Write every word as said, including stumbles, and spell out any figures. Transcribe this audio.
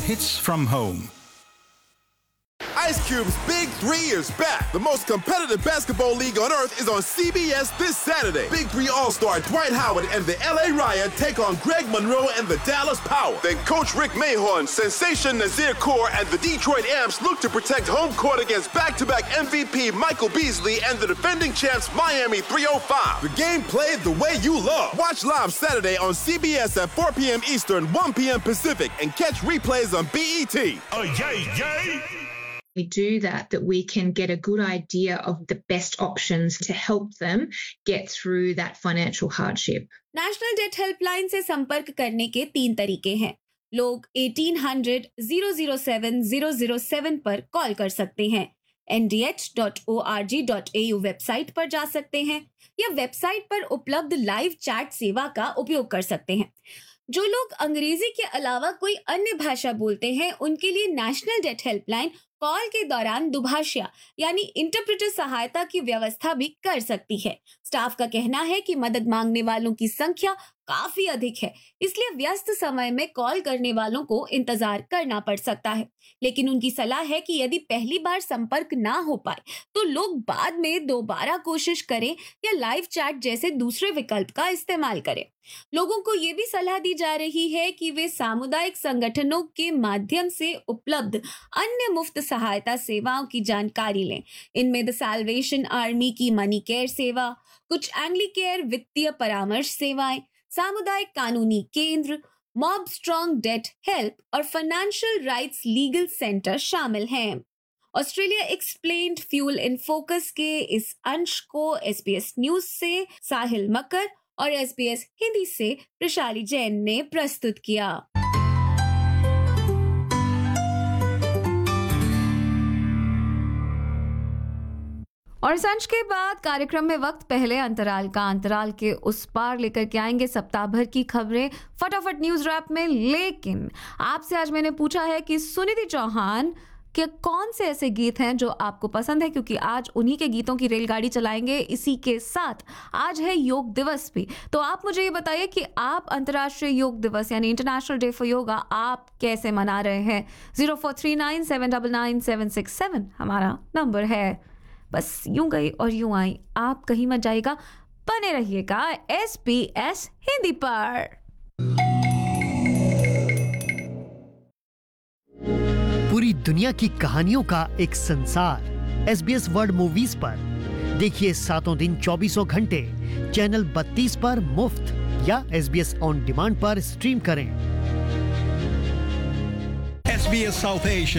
hits from home. Ice Cube's Big Three is back. The most competitive basketball league on earth is on C B S this Saturday. Big Three All-Star Dwight Howard and the L A Riot take on Greg Monroe and the Dallas Power. Then Coach Rick Mahorn, Sensation Nazir Kaur, and the Detroit Amps look to protect home court against back-to-back M V P Michael Beasley and the defending champs Miami three oh five. The game played the way you love. Watch live Saturday on C B S at four p.m. Eastern, one p.m. Pacific, and catch replays on B E T. Oh, yay, yay! We do that, that we can get a good idea of the best options to help them get through that financial hardship. National date helpline से संपर्क करने के तीन तरीके हैं. लोग अठारह सौ, zero zero seven, zero zero seven पर कॉल कर सकते हैं. N D H dot O R G dot A you website पर जा सकते हैं या वेबसाइट पर उपलब्ध लाइव चैट सेवा का उपयोग कर सकते हैं. जो लोग अंग्रेजी के अलावा कोई अन्य भाषा बोलते हैं उनके लिए नेशनल डेट हेल्पलाइन कॉल के दौरान दुभाषिया यानी इंटरप्रेटर सहायता की व्यवस्था भी कर सकती है. स्टाफ का कहना है कि मदद मांगने वालों की संख्या काफी अधिक है, इसलिए व्यस्त समय में कॉल करने वालों को इंतजार करना पड़ सकता है. लेकिन उनकी सलाह है कि यदि पहली बार संपर्क ना हो पाए तो लोग बाद में दोबारा कोशिश करें या लाइव चैट जैसे दूसरे विकल्प का इस्तेमाल करें. लोगों को ये भी सलाह दी जा रही है कि वे सामुदायिक संगठनों के माध्यम से उपलब्ध अन्य मुफ्त सहायता सेवाओं की जानकारी लें. इनमें द सैल्वेशन आर्मी की मनी केयर सेवा, कुछ एंग्ली केयर वित्तीय परामर्श सेवाएं, सामुदायिक कानूनी केंद्र, मॉब स्ट्रॉन्ग डेट हेल्प और फाइनेंशियल राइट्स लीगल सेंटर शामिल हैं. Australia explained fuel in focus के इस अंश को एस बी एस न्यूज से साहिल मकर और एस बी एस हिंदी से प्रशाली जैन ने प्रस्तुत किया. और इस अंश के बाद कार्यक्रम में वक्त पहले अंतराल का. अंतराल के उस पार लेकर के आएंगे सप्ताह भर की खबरें फटाफट न्यूज रैप में. लेकिन आपसे आज मैंने पूछा है कि सुनिधि चौहान के कौन से ऐसे गीत हैं जो आपको पसंद है, क्योंकि आज उन्हीं के गीतों की रेलगाड़ी चलाएंगे. इसी के साथ आज है योग दिवस भी. तो आप मुझे ये बताइए कि आप अंतर्राष्ट्रीय योग दिवस यानी इंटरनेशनल डे फॉर योगा आप कैसे मना रहे हैं. Zero four three nine seven double nine seven six seven हमारा नंबर है. बस यूं गई और यूं आई, आप कहीं मत जाइएगा, बने रहिएगा एस बी एस हिंदी पर. पूरी दुनिया की कहानियों का एक संसार S B S world movies पर देखिए सातों दिन चौबीसों घंटे चैनल बत्तीस पर मुफ्त या S B S on demand पर स्ट्रीम करें. S B S South Asia